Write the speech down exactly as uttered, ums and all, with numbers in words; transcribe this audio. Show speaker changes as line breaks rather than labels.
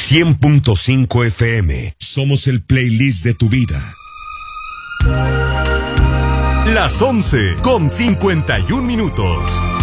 cien punto cinco F M. Somos el playlist de tu vida.
Las once con cincuenta y un minutos.